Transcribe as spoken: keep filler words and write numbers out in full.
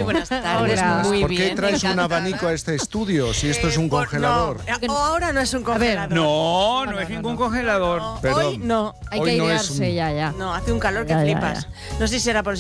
buenas tardes. Hola. Muy ¿Por bien. qué traes un abanico a este estudio si esto es un por- congelador? No, ahora no es un congelador. No, no es ningún congelador. No, Perdón. hoy no. Hay Hoy que no es airearse un- ya, ya. No, hace un calor que Ya, ya, flipas. No sé si será por